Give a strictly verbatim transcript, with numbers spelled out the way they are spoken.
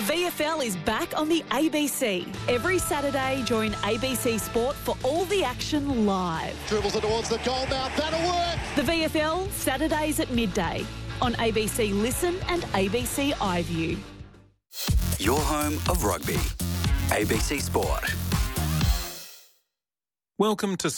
V F L is back on the A B C. Every Saturday, join A B C Sport for all the action live. Dribbles it towards the goal mouth. That'll work. The V F L, Saturdays at midday on A B C Listen and A B C iView. Your home of rugby. A B C Sport. Welcome to